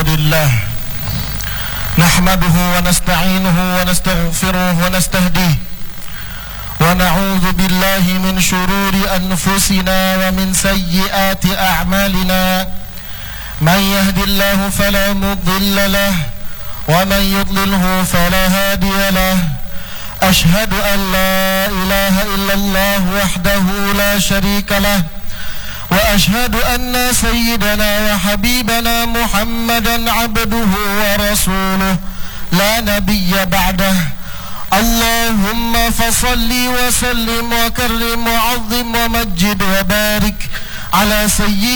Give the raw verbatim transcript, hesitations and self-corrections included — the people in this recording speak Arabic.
لله نحمده ونستعينه ونستغفره ونستهديه ونعوذ بالله من شرور أنفسنا ومن سيئات أعمالنا من يهد الله فلا مضل له ومن يضلله فلا هادي له أشهد أن لا إله إلا الله وحده لا شريك له وأشهد أن سيدنا وحبيبنا محمدا عبده ورسوله لا نبي بعده اللهم فصل وسلم وكرم وعظم ومجد وبارك على سيدنا